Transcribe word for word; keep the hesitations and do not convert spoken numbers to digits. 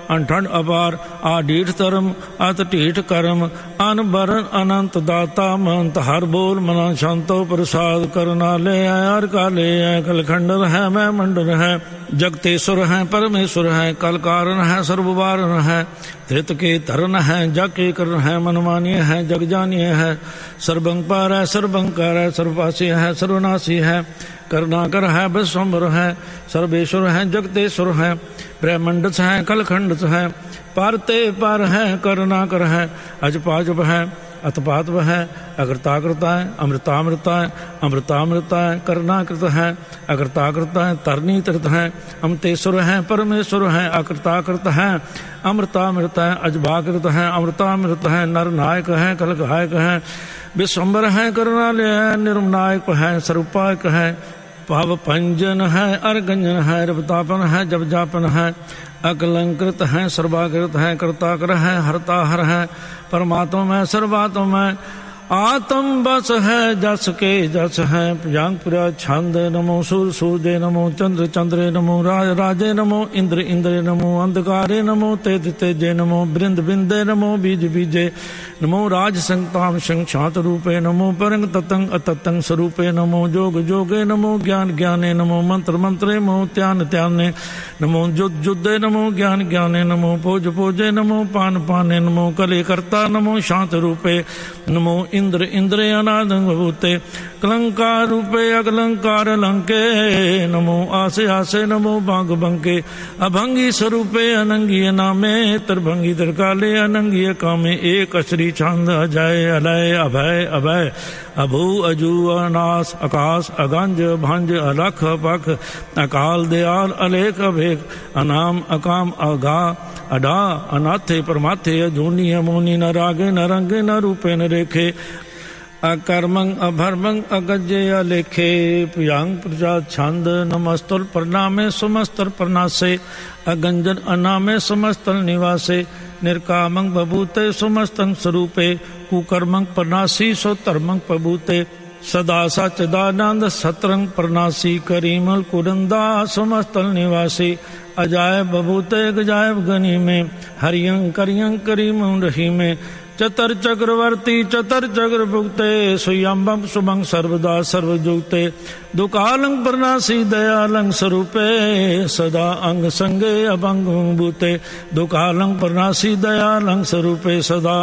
अनठंड अपार आडीठ धर्म अत ढीठ कर्म अन बरन अनंत दाता महंत हर बोल मना शांतो प्रसाद करना ले हर का ले कलखंडर है मैं मंडल है जगतेश्वर है परमेश्वर है कल कारण है सर्ववारण है धृत के धरन है जग के करण है मनमानीय है जग जानिय है सर्वंपार है सर्वंकार है सर्वपासी है सर्वनाशी है करुणाकर है विश्वम्भर है सर्वेश्वर है जगतेश्वर है ब्रह्मंडस है कलखंडस है पारते पार है करुणाकर है अजपाजप है अतपातव है अकृताकृता है अमृतामृता है अमृतामृता है करुणाकृत है अकृताकृता है तरनी तृत है अमतेश्वर है परमेश्वर है अकृताकृत है अमृतामृत है अजभाकृत है अमृतामृत है नर नायक है कलगायक है विश्वम्बर है करुणालय है निर्मनायक है स्वरूपायक है भाव पंजन है अर्गंजन है रवतापन है जब जापन है अकलंकृत है सर्वाकृत है कर्ताकर है हरता हर है परमात्मा में सर्वात्मा में आत्म बस है जस के जस है प्रजांगपुरा छंद नमो सूर सूर्य नमो चंद्र चंद्रे नमो राज राजे नमो इंद्र इंद्रे नमो अंधकारे नमो तेज तेजे नमो बृंद बिंदे नमो बीज बीजे नमो राज संताम संक्षात रूपे नमो परंग ततंग अततंग स्वरूपे नमो जोग जोगे नमो ज्ञान ज्ञाने नमो मंत्र मंत्रे नमो त्यान त्याने नमो जुद जुद्दे नमो ज्ञान ज्ञाने नमो पोज पोजे नमो पान पाने नमो कले कर्ता नमो शांत रूपे नमो इंद्र इंद्रे अनादंग भूते कलंकार रूपे अकलंकार लंके नमो आसे आसे नमो बांग बंके अभंगी स्वरूपे अनंगी नामे त्रिभंगी त्रिकाले अनंगी कामे एक श्री छंद अजय अलय अभय अभय अभू अजू अनास आकाश अगंज भंज अलख पख अकाल दयाल अलेख अभेक अनाम अकाम अगा अडा अनाथे परमाथे अजूनी अमोनी न रागे न रंगे न रूपे न रेखे अकर्मंग अभर्मंग अगज्य अलेखे प्रियांग प्रजात छंद नमस्तुल प्रणामे सुमस्तल प्रणासे अगंजन अनामे समस्तल निवासे निर्कामंग बभूते सुमस्तंग स्वरूपे कुकर्मंग प्रणासी सो धर्मंग प्रभूते सदा सच्चिदानंद सतरंग प्रणासी करीमल कुरंदा समस्तल निवासी अजायब बभूते गजायब गनी में हरियंग करियंग करीम रही में चतर चक्रवर्ती चतर चक्र भुगते सुयंबम सुमंग सर्वदा सर्वजुगते दुकालंग प्रणासी दयालंग स्वरूपे सदा अंग संगे अभंग भूते दुकालंग प्रणासी दयालंग स्वरूपे सदा